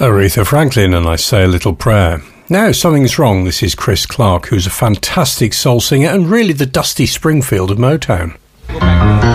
Aretha Franklin and I Say a Little Prayer. Now, Something's Wrong. This is Chris Clark, who's a fantastic soul singer and really the Dusty Springfield of Motown.